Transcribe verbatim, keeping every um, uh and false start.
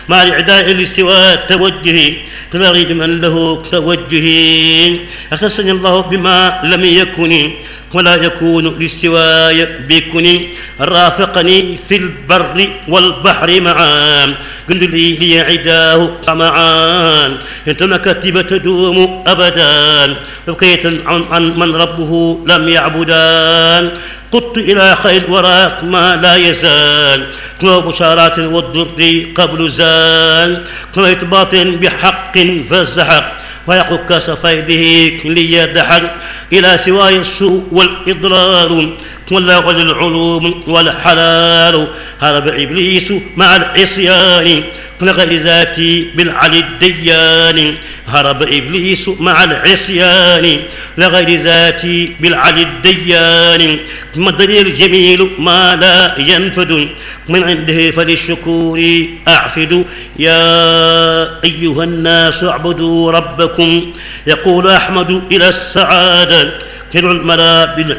مع الإعداء لاستواء التوجه كغير من له توجه. اختصني الله بما لم يكن ولا يكون لاستواء بكن، رافقني في البر والبحر معا، قل لي لي عداه طمعا، انت مكاتب تدوم ابدا، بقيت عن من ربه لم يعبدان، قدت الى خير وراك ما لا يزال، كما بشارات والضر قبل زال، كما باطن بحق فازدحق، ويقول كاس فيده ليدحق، إلى سواي السوء والإضرار واللغو العلوم والحلال، هرب إبليس مع العصيان لغير ذاتي بالعلي الديان، هرب إبليس مع العصيان لغير ذاتي بالعلي الديان، مدري الجميل ما لا ينفد من عنده فللشكور أعفد. يا أيها الناس اعبدوا ربكم، يقول أحمد إلى السعادة كل الملا